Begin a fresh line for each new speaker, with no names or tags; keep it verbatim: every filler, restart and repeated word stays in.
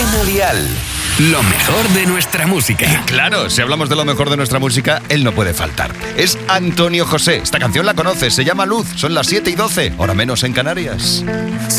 Bueno Dial. Lo mejor de nuestra música.
Y claro, si hablamos de lo mejor de nuestra música, él no puede faltar. Es Antonio José. Esta canción la conoces, se llama Luz. Son las siete y doce, hora menos en Canarias.